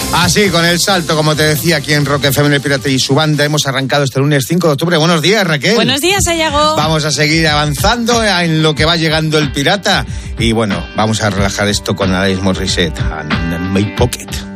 Así, con el salto, como te decía, aquí en Rock FM, El Pirata y su banda, hemos arrancado este lunes 5 de octubre. Buenos días, Raquel. Buenos días, Sayago. Vamos a seguir avanzando en lo que va llegando el pirata. Y bueno, vamos a relajar esto con Alanis Morissette, And My Pocket.